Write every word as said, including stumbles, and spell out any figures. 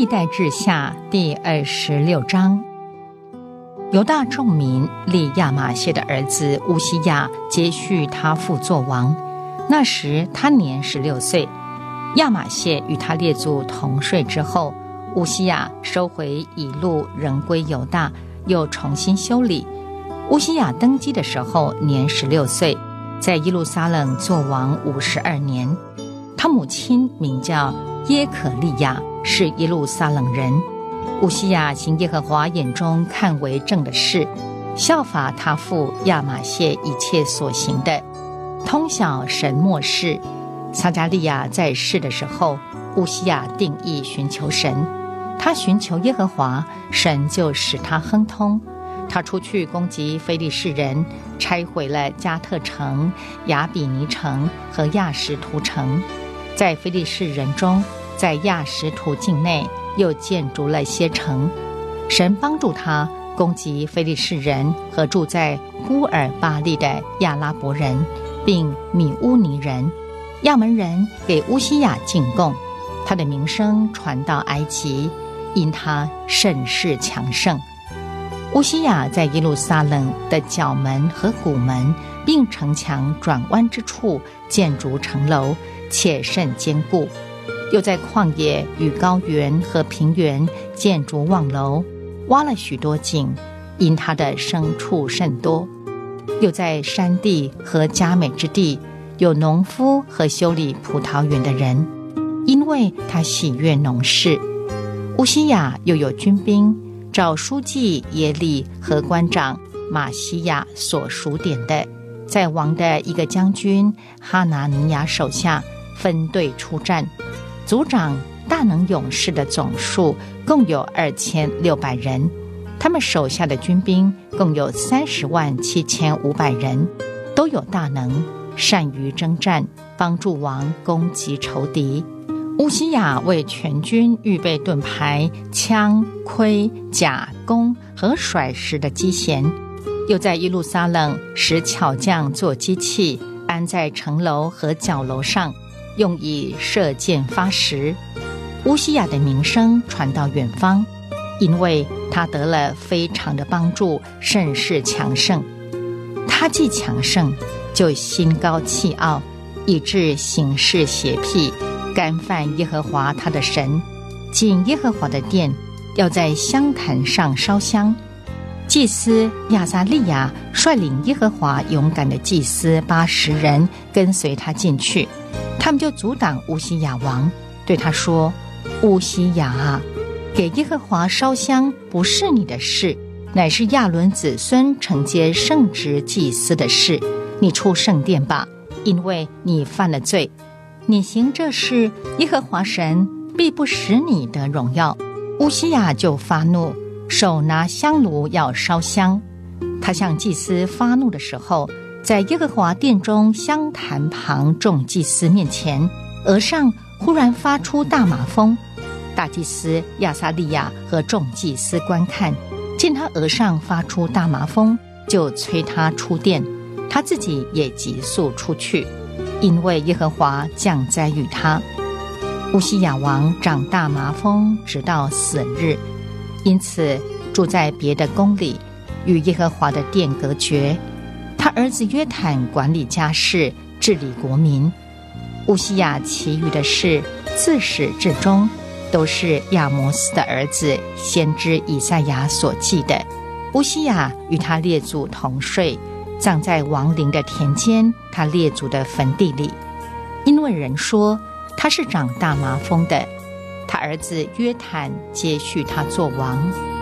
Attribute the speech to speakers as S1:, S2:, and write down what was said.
S1: 历代志下第二十六章，犹大众民立亚玛谢的儿子乌西亚接续他父作王，那时他年十六岁。亚玛谢与他列祖同睡之后，乌西亚收回以路，仍归犹大，又重新修理。乌西亚登基的时候年十六岁，在耶路撒冷作王五十二年。他母亲名叫耶可利亚，是耶路撒冷人。乌西亚行耶和华眼中看为正的事，效法他父亚玛谢一切所行的，通晓神默示。撒迦利亚在世的时候，乌西亚定义寻求神，他寻求耶和华，神就使他亨通。他出去攻击非利士人，拆毁了加特城、亚比尼城和亚实图城。在非利士人中，在亚实图境内又建筑了些城。神帮助他攻击非利士人和住在乌尔巴利的亚拉伯人，并米乌尼人。亚门人给乌西亚进贡，他的名声传到埃及，因他甚是强盛。乌西亚在耶路撒冷的角门和谷门，并城墙转弯之处建筑城楼，且甚坚固。又在旷野与高原和平原建筑望楼，挖了许多井，因他的牲畜甚多。又在山地和佳美之地有农夫和修理葡萄园的人，因为他喜悦农事。乌西亚又有军兵，照书记耶利和官长马西亚所数点的，在王的一个将军哈拿尼亚手下分队出战。族长大能勇士的总数共有二千六百人，他们手下的军兵共有三十万七千五百人，都有大能，善于征战，帮助王攻击仇敌。乌西亚为全军预备盾牌、枪、盔、甲、弓和甩石的机弦，又在耶路撒冷使巧匠做机器，安在城楼和角楼上，用以射箭发石。乌西亚的名声传到远方，因为他得了非常的帮助，甚是强盛。他既强盛，就心高气傲，以致行事邪僻，干犯耶和华他的神。进耶和华的殿，要在香坛上烧香。祭司亚撒利亚率领耶和华勇敢的祭司八十人跟随他进去，他们就阻挡乌西亚王，对他说：乌西亚啊，给耶和华烧香不是你的事，乃是亚伦子孙承接圣职祭司的事。你出圣殿吧，因为你犯了罪。你行这事，耶和华神必不使你得荣耀。乌西亚就发怒，手拿香炉要烧香。他向祭司发怒的时候，在耶和华殿中香坛旁众祭司面前，额上忽然发出大麻风。大祭司亚撒利亚和众祭司观看，见他额上发出大麻风，就催他出殿，他自己也急速出去，因为耶和华降灾于他。乌西亚王长大麻风，直到死日，因此住在别的宫里，与耶和华的殿隔绝。他儿子约坦管理家事，治理国民。乌西亚其余的事，自始至终都是亚摩斯的儿子先知以赛亚所记的。乌西亚与他列祖同睡，葬在王陵的田间，他列祖的坟地里。因为人说他是长大麻风的，他儿子约坦接续他做王。